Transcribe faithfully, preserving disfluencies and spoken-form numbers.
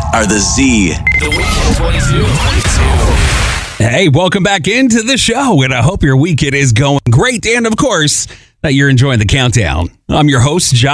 are the Z. The Weekend twenty-two. Hey, welcome back into the show, and I hope your weekend is going great, and of course, that you're enjoying the countdown. I'm your host, John.